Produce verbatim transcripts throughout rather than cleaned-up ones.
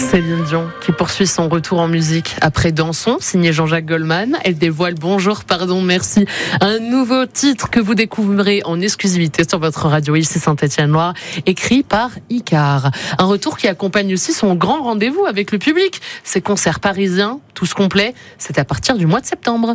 Céline Dion qui poursuit son retour en musique après Danson, signé Jean-Jacques Goldman. Elle dévoile Bonjour, pardon, merci, un nouveau titre que vous découvrirez en exclusivité sur votre radio ici Saint-Étienne-Loire, écrit par Icare. Un retour qui accompagne aussi son grand rendez-vous avec le public. Ses concerts parisiens, tous complets, c'est à partir du mois de septembre.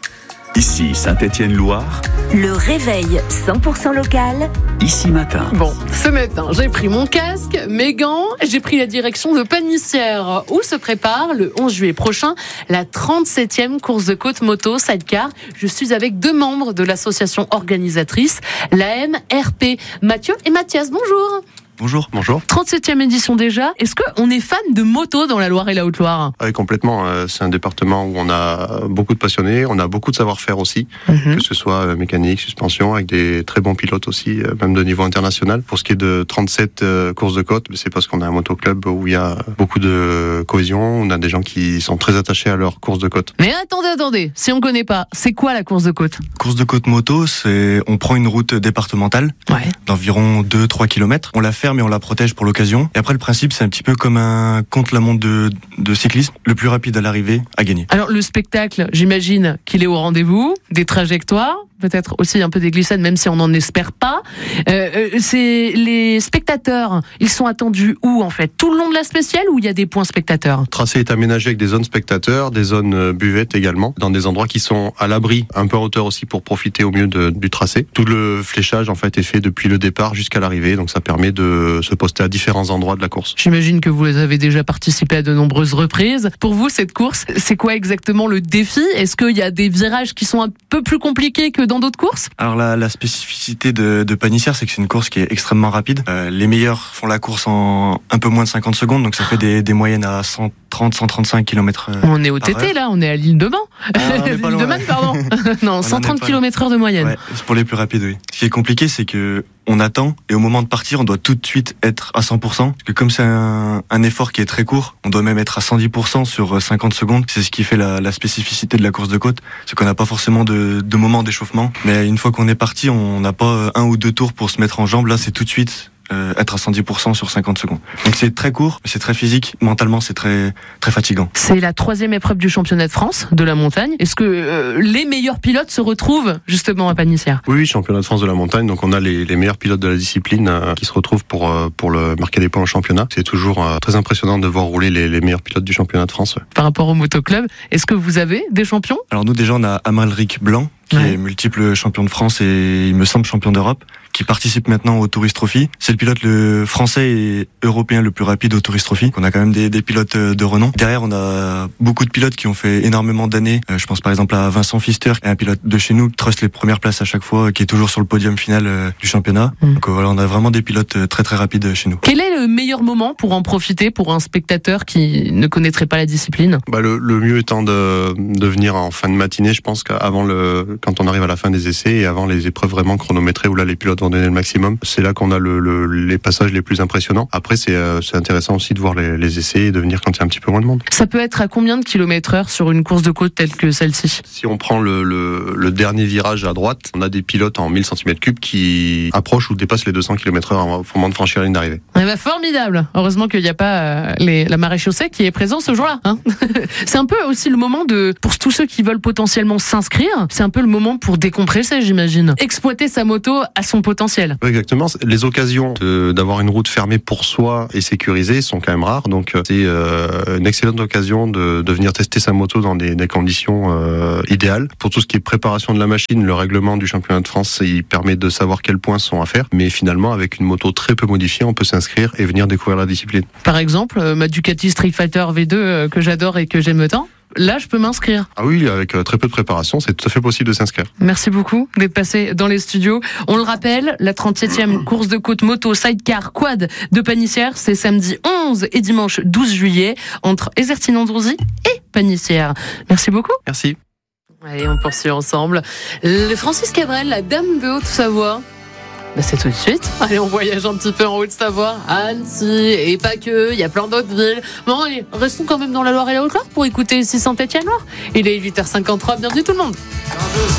Ici Saint-Étienne-Loire, le réveil cent pour cent local. Ici Matin. Bon, ce matin, j'ai pris mon casque, mes gants, j'ai pris la direction de Panissière, où se prépare le onze juillet prochain la trente-septième course de côte moto sidecar. Je suis avec deux membres de l'association organisatrice, l'A M R P, Mathieu et Mathias. Bonjour. Bonjour. Bonjour. trente-septième édition déjà. Est-ce qu'on est fan de moto dans la Loire et la Haute-Loire ? Oui, complètement. C'est un département où on a beaucoup de passionnés, on a beaucoup de savoir-faire aussi, mm-hmm. que ce soit mécanique, suspension, avec des très bons pilotes aussi, même de niveau international. Pour ce qui est de trente-sept courses de côte, c'est parce qu'on a un motoclub où il y a beaucoup de cohésion, on a des gens qui sont très attachés à leur course de côte. Mais attendez, attendez, si on ne connaît pas, c'est quoi la course de côte ? Course de côte moto, c'est on prend une route départementale ouais. d'environ deux à trois kilomètres. On la fait mais on la protège pour l'occasion. Et après, le principe, c'est un petit peu comme un contre-la-montre de, de cyclisme. Le plus rapide à l'arrivée a gagné. Alors, le spectacle, j'imagine qu'il est au rendez-vous, des trajectoires, peut-être aussi un peu des glissades, même si on n'en espère pas. Euh, c'est les spectateurs, ils sont attendus où, en fait ? Tout le long de la spéciale ou il y a des points spectateurs ? Le tracé est aménagé avec des zones spectateurs, des zones buvettes également, dans des endroits qui sont à l'abri, un peu en hauteur aussi pour profiter au mieux de, du tracé. Tout le fléchage, en fait, est fait depuis le départ jusqu'à l'arrivée, donc ça permet de se poster à différents endroits de la course. J'imagine que vous avez déjà participé à de nombreuses reprises. Pour vous, cette course, c'est quoi exactement le défi ? Est-ce qu'il y a des virages qui sont un peu plus compliqués que dans d'autres courses ? Alors la, la spécificité de, de Panissière, c'est que c'est une course qui est extrêmement rapide. Euh, les meilleurs font la course en un peu moins de cinquante secondes, donc ça fait des, des moyennes à cent trente à cent trente-cinq kilomètres heure. On est au T T là, on est à l'île de Man. Ah, l'île de Man, pardon. Non, cent trente kilomètres heure de moyenne. Ouais, c'est pour les plus rapides, oui. Ce qui est compliqué, c'est que on attend et au moment de partir, on doit tout de suite être à cent pour cent. Parce que comme c'est un, un effort qui est très court, on doit même être à cent dix pour cent sur cinquante secondes. C'est ce qui fait la, la spécificité de la course de côte. C'est qu'on n'a pas forcément de, de moment d'échauffement. Mais une fois qu'on est parti, on n'a pas un ou deux tours pour se mettre en jambe. Là, c'est tout de suite euh, être à cent dix pour cent sur cinquante secondes. Donc c'est très court, c'est très physique. Mentalement, c'est très, très fatigant. C'est la troisième épreuve du championnat de France de la montagne. Est-ce que euh, les meilleurs pilotes se retrouvent justement à Panissière ? Oui, oui, championnat de France de la montagne. Donc on a les, les meilleurs pilotes de la discipline euh, qui se retrouvent pour, euh, pour le marquer des points au championnat. C'est toujours euh, très impressionnant de voir rouler les, les meilleurs pilotes du championnat de France. Ouais. Par rapport au motoclub, est-ce que vous avez des champions ? Alors nous déjà, on a Amalric Blanc, qui ouais. est multiple champion de France et il me semble champion d'Europe, qui participe maintenant au Tourist Trophy. C'est le pilote le français et européen le plus rapide au Tourist Trophy. On a quand même des, des pilotes de renom. Derrière, on a beaucoup de pilotes qui ont fait énormément d'années. Euh, je pense par exemple à Vincent Pfister, un pilote de chez nous qui truste les premières places à chaque fois, qui est toujours sur le podium final euh, du championnat. Mmh. Donc euh, voilà, on a vraiment des pilotes très très rapides chez nous. Quel est le meilleur moment pour en profiter pour un spectateur qui ne connaîtrait pas la discipline ? Bah le, le mieux étant de, de venir en fin de matinée, je pense qu'avant le, quand on arrive à la fin des essais et avant les épreuves vraiment chronométrées où là les pilotes vont donner le maximum, c'est là qu'on a le, le, les passages les plus impressionnants. Après, c'est, euh, c'est intéressant aussi de voir les, les essais et de venir quand il y a un petit peu moins de monde. Ça peut être à combien de kilomètres heure sur une course de côte telle que celle-ci ? Si on prend le, le, le dernier virage à droite, on a des pilotes en mille centimètres cubes qui approchent ou dépassent les deux cents kilomètres heure au moment de franchir la ligne d'arrivée. Eh ben, formidable. Heureusement qu'il n'y a pas euh, les, la maréchaussée qui est présente ce jour-là. Hein. C'est un peu aussi le moment de, pour tous ceux qui veulent potentiellement s'inscrire, c'est un peu le moment pour décompresser, j'imagine. Exploiter sa moto à son potentiel. Oui, exactement. Les occasions de, d'avoir une route fermée pour soi et sécurisée sont quand même rares. Donc c'est euh, une excellente occasion de, de venir tester sa moto dans des, des conditions euh, idéales. Pour tout ce qui est préparation de la machine, le règlement du championnat de France, il permet de savoir quels points sont à faire. Mais finalement, avec une moto très peu modifiée, on peut s'inscrire et venir découvrir la discipline. Par exemple, ma Ducati Street Fighter V deux euh, que j'adore et que j'aime tant. Là, je peux m'inscrire. Ah oui, avec très peu de préparation, c'est tout à fait possible de s'inscrire. Merci beaucoup d'être passé dans les studios. On le rappelle, la trente-septième course de côte moto sidecar quad de Panissière, c'est samedi onze et dimanche douze juillet entre Ezertine-Androuzy et Panissière. Merci beaucoup. Merci. Allez, on poursuit ensemble. Le Francis Cabrel, la dame de Haute-Savoie. Bah c'est tout de suite. Allez, on voyage un petit peu en Haute-Savoie, Annecy, et pas que, il y a plein d'autres villes. Bon, allez, restons quand même dans la Loire et la Haute-Loire pour écouter ici Saint-Étienne-Loire. Il est huit heures cinquante-trois, bienvenue tout le monde.